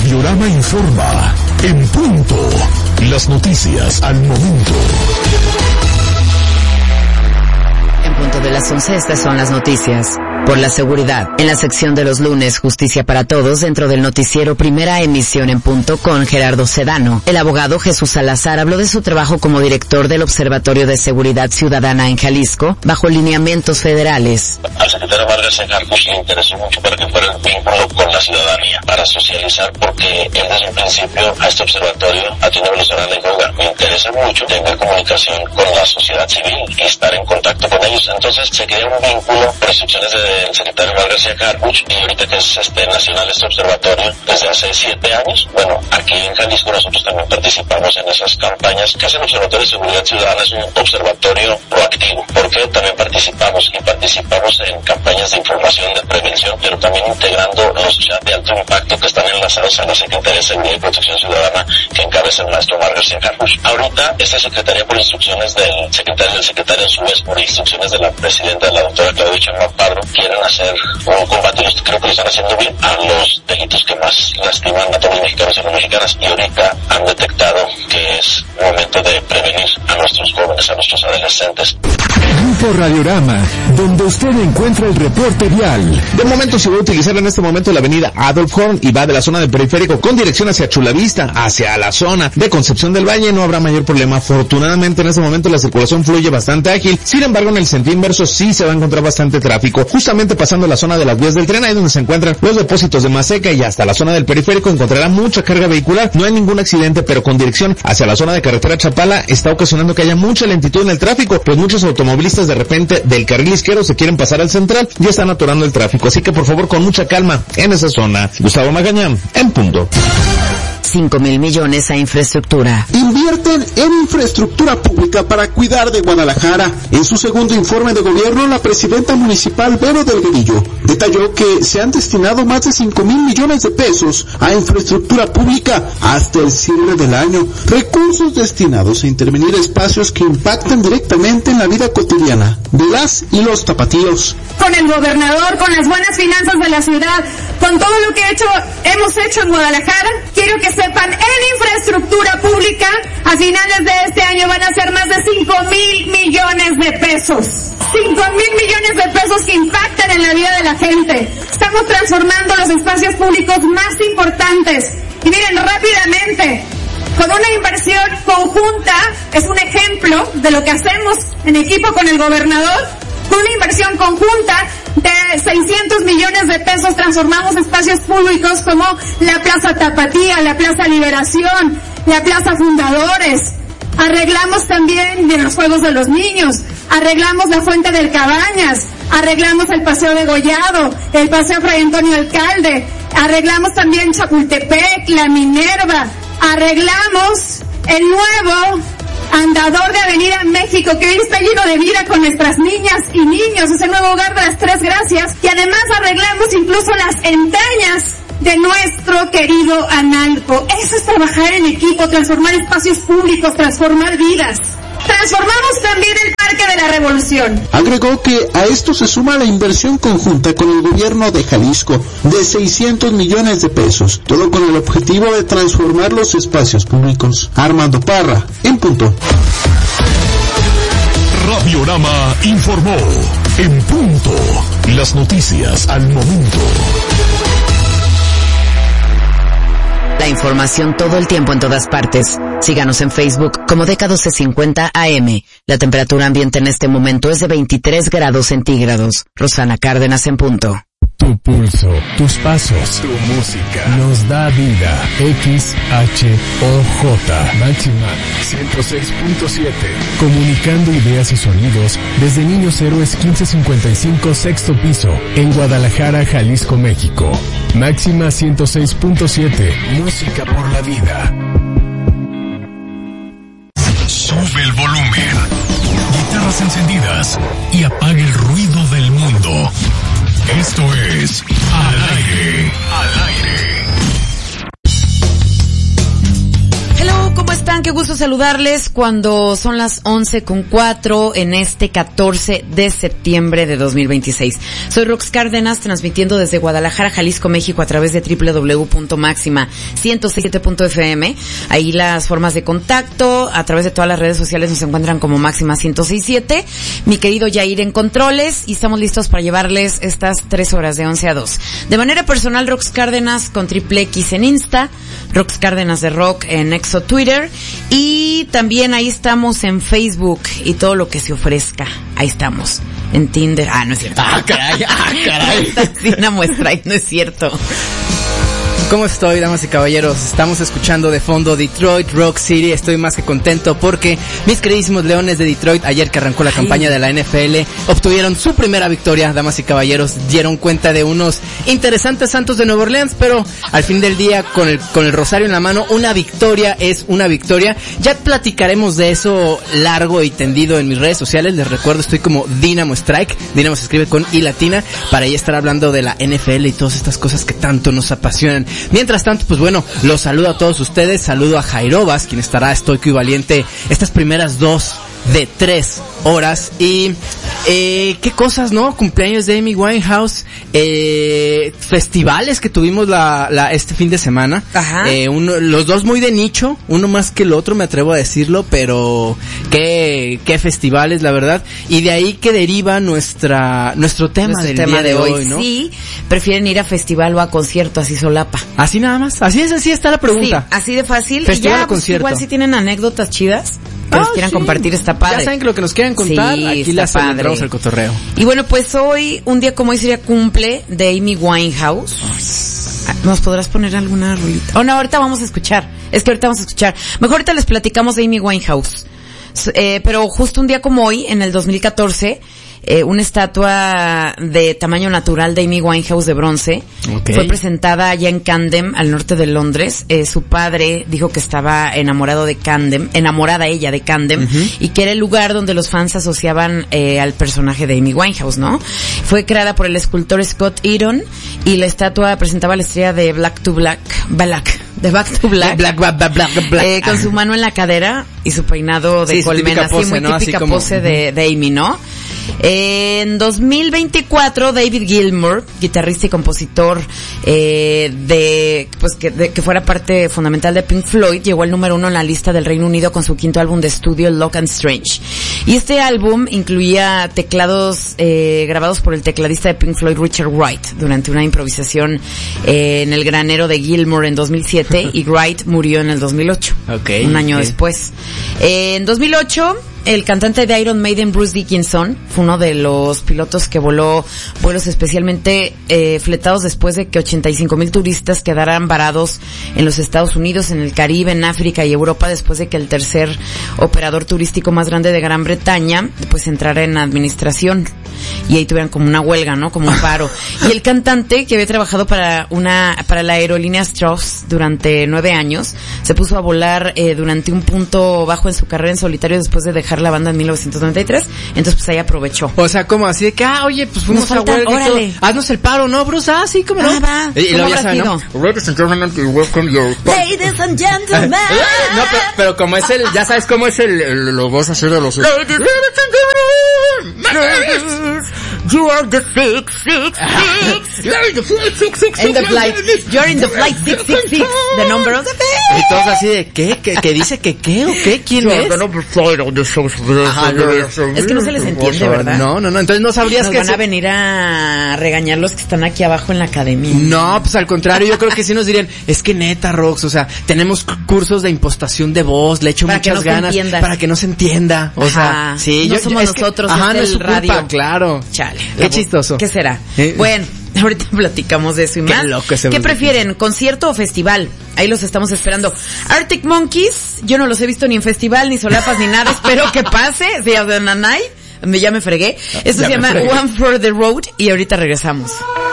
Radiorama informa en punto. Las noticias al momento. En punto de las 11, estas son las noticias. Por la seguridad. En la sección de los lunes, Justicia para Todos, dentro del noticiero Primera Emisión en Punto con Gerardo Sedano. El abogado Jesús Salazar habló de su trabajo como director del Observatorio de Seguridad Ciudadana en Jalisco, bajo lineamientos federales. Al secretario Vargas Encarcos le interesó mucho para que fuera el vínculo con la ciudadanía, para socializar, porque él desde un principio a este observatorio, a Tino Velocerán, le dijo, me interesa mucho tener comunicación con la sociedad civil y estar en contacto con ellos. Entonces se crea un vínculo por instrucciones del secretario Vargas García Carpuch, y ahorita que es nacional este observatorio desde hace 7 años. Bueno, aquí en Jalisco nosotros también participamos en esas campañas que hace el Observatorio de Seguridad Ciudadana. Es un observatorio proactivo, porque también participamos en campañas de información, de prevención, pero también integrando los chats de alto impacto que están enlazados a la Secretaría de Seguridad y Protección Ciudadana que encabeza el maestro Vargas García Carpuch. Ahorita esta secretaría, por instrucciones del secretario a su vez, por instrucciones de la presidenta, la doctora Claudia Sheinbaum Pardo, quieren hacer un combate, y creo que lo están haciendo bien, a los delitos que más lastiman a todos los mexicanos y las mexicanas, y ahorita han detectado que es momento de prevenir a nuestros jóvenes, a nuestros adolescentes. Grupo Radiorama, donde usted encuentra el reporte vial. De momento se va a utilizar en este momento la avenida Adolf Horn y va de la zona del periférico con dirección hacia Chulavista, hacia la zona de Concepción del Valle. No habrá mayor problema. Afortunadamente en este momento la circulación fluye bastante ágil. Sin embargo, en el sentido inverso sí se va a encontrar bastante tráfico. Justamente pasando la zona de las vías del tren, ahí donde se encuentran los depósitos de Maseca, y hasta la zona del periférico encontrará mucha carga vehicular. No hay ningún accidente, pero con dirección hacia la zona de carretera Chapala está ocasionando que haya mucha lentitud en el tráfico, pues muchos automovilistas de repente del carril izquierdo se quieren pasar al central y están atorando el tráfico. Así que por favor con mucha calma en esa zona. Gustavo Magaña, en punto. 5,000 millones a infraestructura. Invierten en infraestructura pública para cuidar de Guadalajara. En su segundo informe de gobierno, la presidenta municipal Vero Delgadillo detalló que se han destinado más de 5,000 millones de pesos a infraestructura pública hasta el cierre del año. Recursos destinados a intervenir espacios que impactan directamente en la vida cotidiana de las y los tapatíos. Con el gobernador, con las buenas finanzas de la ciudad, con todo lo que hemos hecho en Guadalajara, quiero que sepan, en infraestructura pública, a finales de este año van a ser más de 5,000 millones de pesos. 5,000 millones de pesos que impactan en la vida de la gente. Estamos transformando los espacios públicos más importantes. Y miren, rápidamente, con una inversión conjunta, es un ejemplo de lo que hacemos en equipo con el gobernador. Con una inversión conjunta de 600 millones de pesos transformamos espacios públicos como la Plaza Tapatía, la Plaza Liberación, la Plaza Fundadores. Arreglamos también de los Juegos de los Niños, arreglamos la Fuente del Cabañas, arreglamos el Paseo de Gollado, el Paseo Fray Antonio Alcalde, arreglamos también Chapultepec, la Minerva, arreglamos el nuevo andador de Avenida México, que hoy está lleno de vida con nuestras niñas y niños, es el nuevo hogar de las Tres Gracias, y además arreglamos incluso las entrañas de nuestro querido Analco. Eso es trabajar en equipo, transformar espacios públicos, transformar vidas. Transformamos también el Parque de la Revolución. Agregó que a esto se suma la inversión conjunta con el gobierno de Jalisco de 600 millones de pesos, todo con el objetivo de transformar los espacios públicos. Armando Parra, en punto. Radiorama informó en punto. Las noticias al momento. La información todo el tiempo en todas partes. Síganos en Facebook como DK1250 AM. La temperatura ambiente en este momento es de 23 grados centígrados. Rosana Cárdenas, en punto. Tu pulso, tus pasos, tu música nos da vida. XHOJ Máxima 106.7. Comunicando ideas y sonidos desde Niños Héroes 1555 sexto piso en Guadalajara, Jalisco, México. Máxima 106.7. Música por la vida. Sube el volumen. Guitarras encendidas y apague el ruido del mundo. Esto es Al Aire. Hello, ¿cómo están? qué gusto saludarles cuando son las 11:04 en este 14 de septiembre de 2026. Soy Rox Cárdenas, transmitiendo desde Guadalajara, Jalisco, México, a través de www.maxima106.7.fm. Ahí las formas de contacto, a través de todas las redes sociales nos encuentran como Máxima 106.7. Mi querido Yair en controles, y estamos listos para llevarles estas 3 horas de 11 a 2. De manera personal, Rox Cárdenas con triple X en Insta, Rox Cárdenas de Rock en Exo Twitter, y también ahí estamos en Facebook y todo lo que se ofrezca. Ahí estamos. En Tinder. No es cierto. Caray. Sí, una muestra y no es cierto. ¿Cómo estoy, damas y caballeros? Estamos escuchando de fondo Detroit Rock City. Estoy más que contento porque mis queridísimos Leones de Detroit, ayer que arrancó la campaña de la NFL, obtuvieron su primera victoria, damas y caballeros. Dieron cuenta de unos interesantes Santos de Nueva Orleans, pero al fin del día, con el rosario en la mano, una victoria es una victoria. Ya platicaremos de eso largo y tendido en mis redes sociales. Les recuerdo, estoy como Dynamo Strike. Dynamo se escribe con I latina, para ahí estar hablando de la NFL y todas estas cosas que tanto nos apasionan. Mientras tanto, pues bueno, los saludo a todos ustedes, saludo a Jairobas, quien estará estoico y valiente estas primeras 2 de 3 horas. Y qué cosas, ¿no? Cumpleaños de Amy Winehouse, festivales que tuvimos este fin de semana. Ajá. Los dos muy de nicho, uno más que el otro, me atrevo a decirlo, pero qué festivales, la verdad. Y de ahí que deriva nuestro tema del día de hoy, ¿no? Sí, prefieren ir a festival o a concierto, así solapa. Así nada más, así está la pregunta. Sí, así de fácil. Festival y ya, o concierto. Igual si tienen anécdotas chidas que les quieran compartir, está padre. Ya saben que lo que nos quieran contar, sí, aquí las entramos al cotorreo. Y bueno, pues hoy, un día como hoy, sería cumple de Amy Winehouse. ¿Nos podrás poner alguna rolita? No, ahorita vamos a escuchar. Mejor ahorita les platicamos de Amy Winehouse. Pero justo un día como hoy, en el 2014, una estatua de tamaño natural de Amy Winehouse de bronce fue presentada allá en Camden, al norte de Londres. Su padre dijo que estaba enamorada ella de Camden, y que era el lugar donde los fans asociaban al personaje de Amy Winehouse, ¿no? Fue creada por el escultor Scott Eaton, y la estatua presentaba la estrella de Back to Black, con su mano en la cadera y su peinado de colmena, así muy típica pose de Amy, ¿no? En 2024, David Gilmour, guitarrista y compositor que fuera parte fundamental de Pink Floyd, llegó al número 1 en la lista del Reino Unido con su quinto álbum de estudio, Lock and Strange. Y este álbum incluía teclados grabados por el tecladista de Pink Floyd, Richard Wright, durante una improvisación en el granero de Gilmour en 2007, y Wright murió en el 2008, un año después. En 2008, el cantante de Iron Maiden, Bruce Dickinson, fue uno de los pilotos que voló vuelos especialmente fletados después de que 85,000 turistas quedaran varados en los Estados Unidos, en el Caribe, en África y Europa, después de que el tercer operador turístico más grande de Gran Bretaña pues entrara en administración, y ahí tuvieran como una huelga, ¿no? Como un paro. Y el cantante, que había trabajado para la aerolínea Strauss durante 9 años, se puso a volar durante un punto bajo en su carrera en solitario después de dejar la banda en 1993, entonces pues ahí aprovechó. O sea, como así de que, oye, pues fuimos a huelga, órale, haznos el paro, ¿no, Bruce? Sí, cómo no. Va. Y luego ya saben, ¿no? Ladies and gentlemen, welcome your... Ladies and gentlemen. No, pero como es ya sabes cómo es lo vas a hacer a los... Ladies and gentlemen. You are the 666. In the flight. You're in the flight 666. The number of the bed. Y todos así de, ¿qué dice que qué o qué? ¿Quién es? Es que no se les entiende, ¿verdad? No, entonces no sabrías que van a venir a regañar los que están aquí abajo en la academia. No, pues al contrario, yo creo que sí nos dirían, es que neta, Rox, o sea, tenemos cursos de impostación de voz, le echo muchas ganas para que no se entienda. O sea, sí, no somos nosotros, no es el radio. Culpa, claro. Chale. Qué chistoso. ¿Qué será? Bueno, ahorita platicamos de eso y más. ¿Qué prefieren, concierto o festival? Ahí los estamos esperando. Arctic Monkeys, yo no los he visto ni en festival, ni solapas, ni nada. Espero que pase. Ya me fregué. Esto se llama One for the Road, y ahorita regresamos.